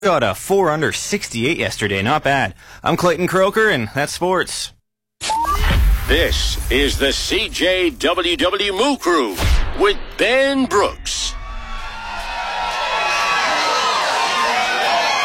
Got a 4 under 68 yesterday. Not bad. I'm Clayton Croker, and that's sports. This is the CJWW Moo Crew with Ben Brooks.